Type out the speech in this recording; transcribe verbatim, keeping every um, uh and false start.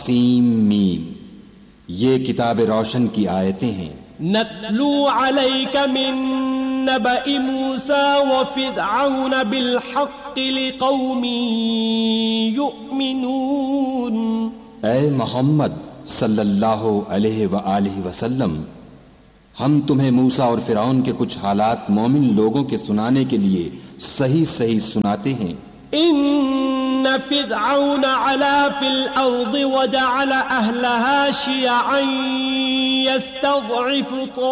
तासीम meme, ये किताब रोशन की आयतें हैं। नत्लू अलैका मिन नबइ मूसा व फिरऔन बिल हक़्क़ि लिक़ौमिन युमिनून। ऐ मोहम्मद सल्लल्लाहु अलैहि व आलिहि वसल्लम, हम तुम्हें मूसा और फिरौन के कुछ हालात मोमिन लोगों के सुनाने के लिए सही सही सुनाते हैं। इन्न फिरऔन अला फिल अर्द व जअल अहलहा शियअन यस्तज़इफु